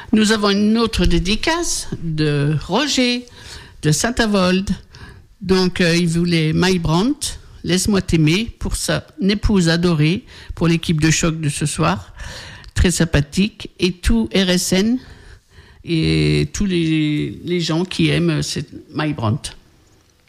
Nous avons une autre dédicace de Roger de Saint-Avold. Donc, il voulait My Brandt, Laisse-moi t'aimer, pour sa épouse adorée, pour l'équipe de choc de ce soir, très sympathique, et tout RSN et tous les gens qui aiment cette My Brandt.